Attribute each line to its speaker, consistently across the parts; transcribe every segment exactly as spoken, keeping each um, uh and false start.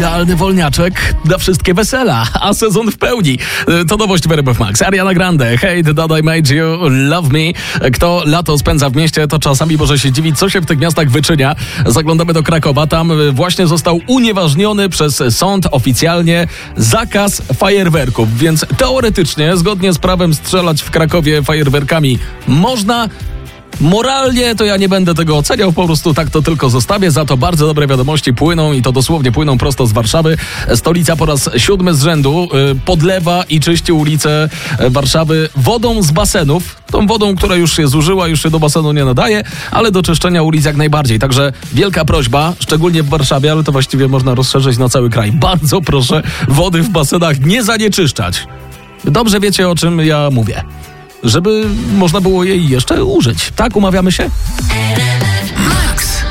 Speaker 1: Idealny wolniaczek na wszystkie wesela, a sezon w pełni. To nowość w R M F Max. Ariana Grande, Hate That I Made You Love Me. Kto lato spędza w mieście, to czasami może się dziwić, co się w tych miastach wyczynia. Zaglądamy do Krakowa. Tam właśnie został unieważniony przez sąd oficjalnie zakaz fajerwerków, więc teoretycznie, zgodnie z prawem, strzelać w Krakowie fajerwerkami można. Moralnie to ja nie będę tego oceniał, po prostu tak to tylko zostawię. Za to bardzo dobre wiadomości płyną i to dosłownie płyną prosto z Warszawy. Stolica po raz siódmy z rzędu y, podlewa i czyści ulice Warszawy wodą z basenów. Tą wodą, która już się zużyła, już się do basenu nie nadaje, ale do czyszczenia ulic jak najbardziej. Także wielka prośba, szczególnie w Warszawie, ale to właściwie można rozszerzyć na cały kraj. Bardzo proszę wody w basenach nie zanieczyszczać. Dobrze wiecie, o czym ja mówię. Żeby można było jej jeszcze użyć. Tak, umawiamy się?
Speaker 2: Max.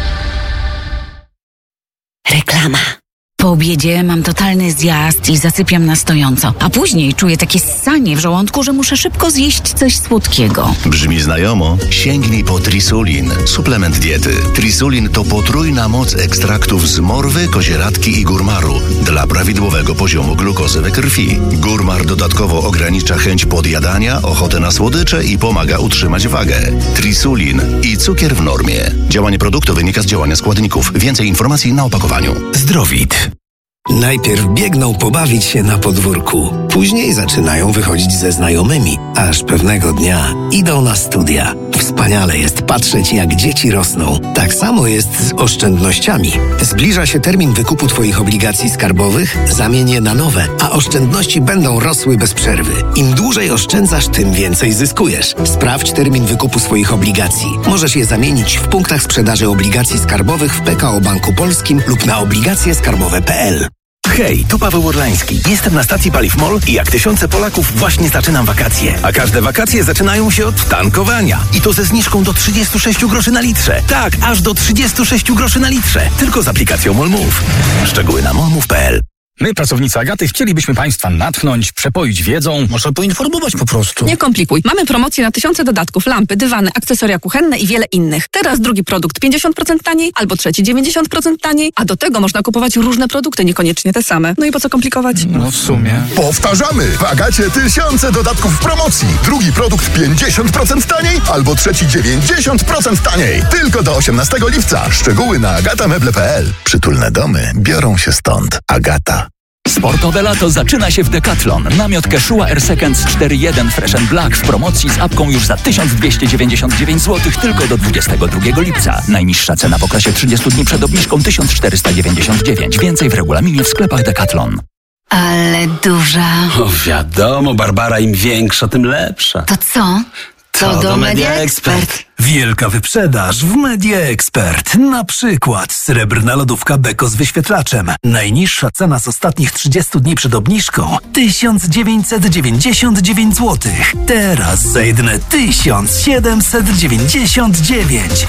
Speaker 2: Reklama. Po obiedzie mam totalny zjazd i zasypiam na stojąco, a później czuję takie ssanie w żołądku, że muszę szybko zjeść coś słodkiego.
Speaker 3: Brzmi znajomo? Sięgnij po Trisulin, suplement diety. Trisulin to potrójna moc ekstraktów z morwy, kozieradki i górmaru dla prawidłowego poziomu glukozy we krwi. Górmar dodatkowo ogranicza chęć podjadania, ochotę na słodycze i pomaga utrzymać wagę. Trisulin i cukier w normie. Działanie produktu wynika z działania składników. Więcej informacji na opakowaniu.
Speaker 4: Zdrowit. Najpierw biegną pobawić się na podwórku, później zaczynają wychodzić ze znajomymi, aż pewnego dnia idą na studia. Wspaniale jest patrzeć, jak dzieci rosną. Tak samo jest z oszczędnościami. Zbliża się termin wykupu Twoich obligacji skarbowych, zamień je na nowe, a oszczędności będą rosły bez przerwy. Im dłużej oszczędzasz, tym więcej zyskujesz. Sprawdź termin wykupu swoich obligacji. Możesz je zamienić w punktach sprzedaży obligacji skarbowych w P K O Banku Polskim lub na obligacje skarbowe kropka p l.
Speaker 5: Hej, tu Paweł Orlański. Jestem na stacji Paliw M O L i jak tysiące Polaków właśnie zaczynam wakacje. A każde wakacje zaczynają się od tankowania. I to ze zniżką do trzydziestu sześciu groszy na litrze. Tak, aż do trzydziestu sześciu groszy na litrze. Tylko z aplikacją M O L Move. Szczegóły na molmove kropka p l.
Speaker 6: My, pracownicy Agaty, chcielibyśmy Państwa natchnąć, przepoić wiedzą.
Speaker 7: Może poinformować po prostu.
Speaker 8: Nie komplikuj. Mamy promocje na tysiące dodatków, lampy, dywany, akcesoria kuchenne i wiele innych. Teraz drugi produkt pięćdziesiąt procent taniej, albo trzeci dziewięćdziesiąt procent taniej, a do tego można kupować różne produkty, niekoniecznie te same. No i po co komplikować?
Speaker 6: No w sumie.
Speaker 9: Powtarzamy! W Agacie tysiące dodatków w promocji. Drugi produkt pięćdziesiąt procent taniej, albo trzeci dziewięćdziesiąt procent taniej. Tylko do osiemnastego lipca. Szczegóły na agatameble kropka p l.
Speaker 3: Przytulne domy biorą się stąd. Agata.
Speaker 10: Sportowe lato zaczyna się w Decathlon. Namiot Quechua Air Seconds cztery jeden Fresh and Black w promocji z apką już za tysiąc dwieście dziewięćdziesiąt dziewięć złotych tylko do dwudziestego drugiego lipca. Najniższa cena w okresie trzydziestu dni przed obniżką tysiąc czterysta dziewięćdziesiąt dziewięć. Więcej w regulaminie w sklepach Decathlon.
Speaker 2: Ale duża.
Speaker 11: O wiadomo, Barbara, im większa, tym lepsza.
Speaker 2: To co? To, to do Media Expert.
Speaker 4: Wielka wyprzedaż w Media Expert. Na przykład srebrna lodówka Beko z wyświetlaczem. Najniższa cena z ostatnich trzydziestu dni przed obniżką tysiąc dziewięćset dziewięćdziesiąt dziewięć złotych. Teraz za jedyne tysiąc siedemset dziewięćdziesiąt dziewięć.